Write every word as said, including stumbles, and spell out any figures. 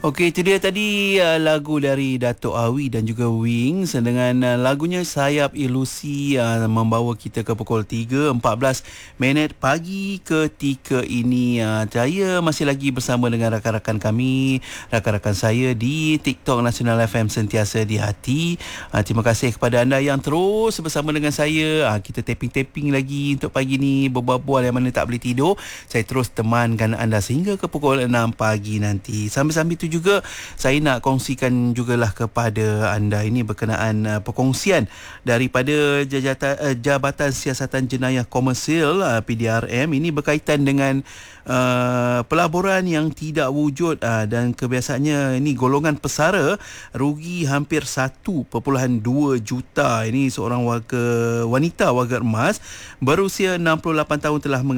Okey, itu dia tadi uh, lagu dari Dato' Awi dan juga Wings dengan uh, lagunya Sayap Ilusi uh, membawa kita ke pukul tiga empat belas minit pagi ketika ini. Uh, saya masih lagi bersama dengan rakan-rakan kami, rakan-rakan saya di TikTok Nasional F M Sentiasa di Hati. Uh, terima kasih kepada anda yang terus bersama dengan saya. Uh, kita tapping-tapping lagi untuk pagi ni, berbual-bual yang mana tak boleh tidur. Saya terus temankan anda sehingga ke pukul enam pagi nanti. Sambil-sambil tu juga saya nak kongsikan jugalah kepada anda ini berkenaan uh, perkongsian daripada Jabatan, uh, Jabatan Siasatan Jenayah Komersial uh, P D R M ini berkaitan dengan uh, pelaburan yang tidak wujud uh, dan kebiasaannya ini golongan pesara rugi hampir satu perpuluhan dua juta. Ini seorang warga wanita warga emas berusia enam puluh lapan tahun telah